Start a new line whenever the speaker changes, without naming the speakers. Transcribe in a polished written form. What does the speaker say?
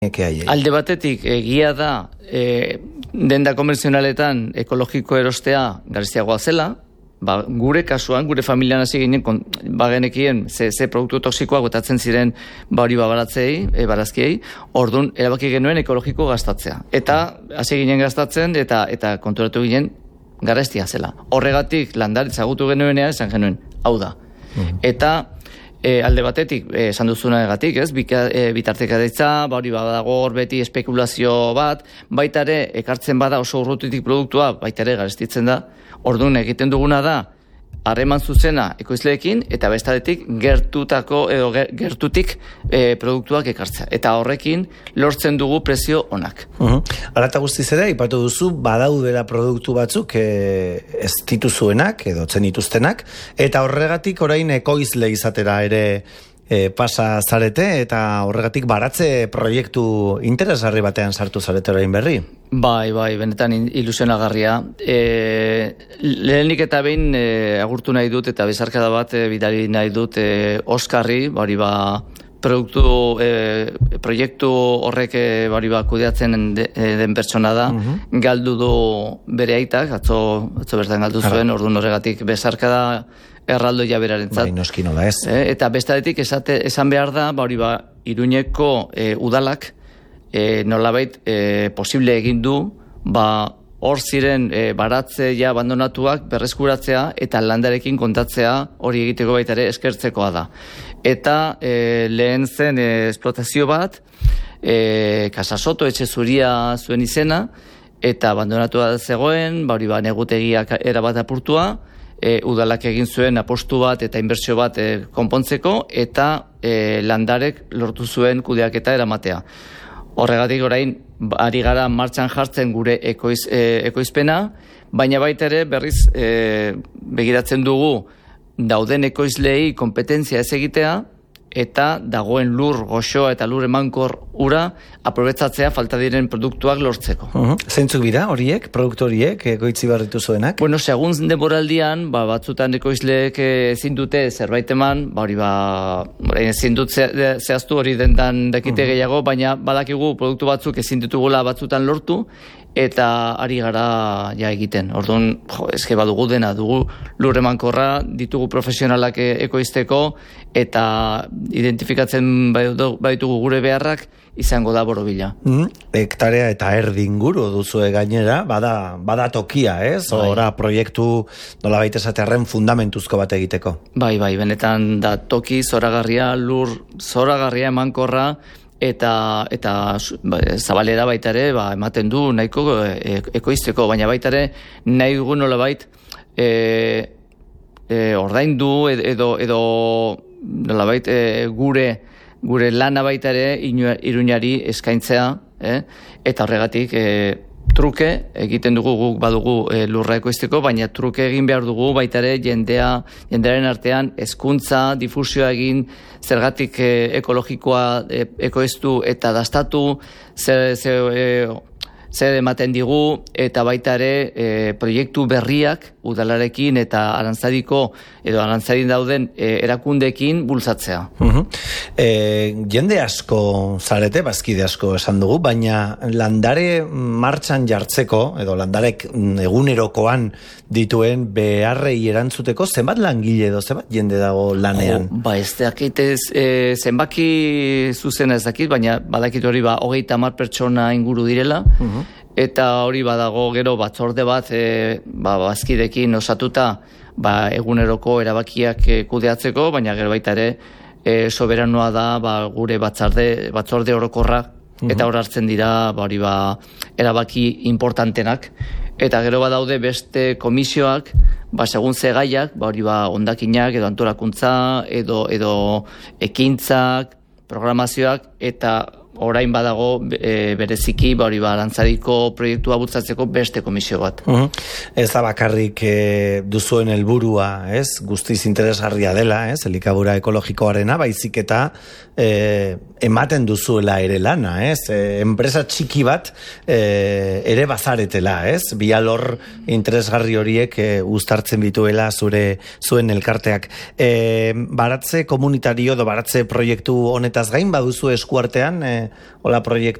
Alde batetik, egia da, denda komerzionaletan ekologiko erostea garestiagoa zela, gure kasuan, gure familian hasi ginen, genekien ze produktu toksikoak botatzen ziren hori barazkiei, orduan erabaki genuen ekologiko gastatzea. Eta hasi ginen gastatzen eta konturatu ginen garestia zela. Horregatik landare ezagutu genuenean esan genuen, hau da. Eta alde batetik, esan duzunaagatik, bitartekaritza, hori badago hor beti espekulazio bat, baita ere, ekartzen bada oso urrutitik produktua, baita ere garestitzen da, orduan egiten duguna da, harreman zuzena ekoizleekin, eta bestadetik gertutik produktuak ekartzea. Eta horrekin lortzen dugu prezio onak.
Hala eta guztiz ere, ipatu duzu, badaudela produktu batzuk ez dituzuenak, edo tzen dituztenak, eta horregatik orain ekoizle izatera ere pasa zarete, eta horregatik baratze proiektu interesgarri batean sartu zarete orain berri.
Bai, benetan ilusionagarria. Lehenik eta behin agurtu nahi dut eta bezarkada bat bidali nahi dut Oskarri, proiektu horrek kudeatzen den pertsona da, galdu du bere aitak, atzo bertan galdu zuen, orduan horregatik bezarkada erraldoia berarentzat.
Bai, noski nola ez.
Eta bestadetik esan behar da, Iruñeko udalak nolabait posible egin du, hor ziren baratze ja abandonatuak berreskuratzea eta landarekin kontatzea hori egiteko baita ere eskertzekoa da. Eta lehen zen esplotazio bat, Kasasoto etxe zuria zuen izena, eta abandonatua zegoen, negutegiak erabat apurtua, udalak egin zuen apostu bat eta inbertsio bat konpontzeko, eta landarek lortu zuen kudeaketa eramatea. Horregatik orain, ari gara martxan jartzen gure ekoizpena, baina baita ere berriz begiratzen dugu dauden ekoizleei kompetentzia ez egitea, eta dagoen lur goxoa eta lur emankor ura aprobetzatzea falta diren produktuak lortzeko.
Zeintzuk dira horiek, produktu horiek, ekoitzi barritu zuenak?
Bueno, segun denboraldian, batzutan ekoizleek ezin dute zerbait eman, ezin dut zehaztu hori dendan dakite gehiago, baina badakigu produktu batzuk ezin ditugula batzutan lortu, eta ari gara ja egiten. Orduan, eske badugu dena, dugu lur emankorra, ditugu profesionalak ekoizteko, eta identifikatzen baitugu gure beharrak, izango da borobila.
Hektarea eta erdi inguru duzue gainera, bada tokia, ez? Ora proiektu nolabait esatearren fundamentuzko bat egiteko.
Bai, benetan da toki zoragarria, lur zoragarria emankorra, eta zabalera baita ere ematen du nahiko ekoizteko, baina baita ere nahi dugu nolabait ordaindu edo nolabait gure lana baita ere Iruñari eskaintzea, eta horregatik truke egiten dugu guk badugu lurra ekoizteko, baina truke egin behar dugu baita ere jendearen artean hezkuntza, difusioa egin, zergatik ekologikoa ekoiztu eta dastatu, zer ematen digu, eta baita ere proiektu berriak udalarekin eta arantzadin dauden erakundeekin bultzatzea.
Jende asko zarete, bazkide asko esan dugu, baina landare martxan jartzeko, edo landarek egunerokoan dituen beharrei erantzuteko, zenbat langile edo zenbat jende dago lanean?
Ez dakit zenbaki zuzena ez dakit, baina badakit hori 30 pertsona inguru direla, eta hori badago gero batzorde bat bazkidekin osatuta eguneroko erabakiak kudeatzeko, baina gero baita ere soberanoa da gure batzorde orokorra, eta hor hartzen dira erabaki importantenak, eta gero badaude beste komisioak, segun ze gaiak, hondakinak edo antolakuntza edo ekintzak, programazioak, eta orain badago bereziki arantzadiko proiektua bultzatzeko beste komisio bat.
Ez da bakarrik duzuen helburua, ez? Guztiz interesgarria dela, ez? Elikadura ekologikoarena, baizik eta ematen duzuela ere lana, ez? Enpresa txiki bat ere bazaretela, ez? Bi alor interesgarri horiek uztartzen bituela zuen elkarteak. Baratze komunitario edo baratze proiektu honetaz gain baduzu eskuartean hola